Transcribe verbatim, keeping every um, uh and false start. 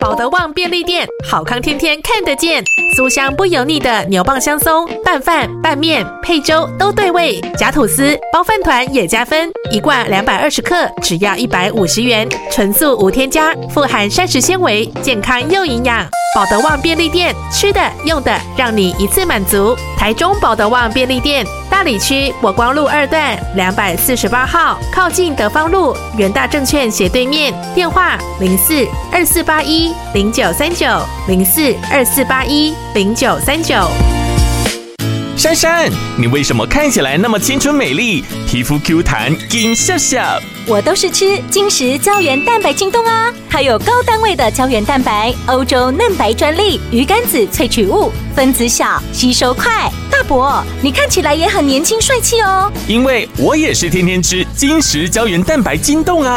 保德旺便利店，好康天天看得见。酥香不油腻的牛蒡香松，拌饭、拌面、配粥都对味。夹吐司、包饭团也加分，一罐两百二十克，只要一百五十元，纯素无添加，富含膳食纤维，健康又营养。保德旺便利店，吃的用的让你一次满足。台中保德旺便利店，大里区国光路二段两百四十八号，靠近德芳路元大证券斜对面。电话零四二四八一零九三九零四二四八一零九三九。 珊珊，你为什么看起来那么青春美丽，皮肤 Q 弹，金笑笑？ 我都是吃金石胶原蛋白京东啊，它有高单位的胶原蛋白，欧洲嫩白专利，鱼肝子萃取物，分子小，吸收快。大伯，你看起来也很年轻帅气哦。 因为我也是天天吃金石胶原蛋白京东啊。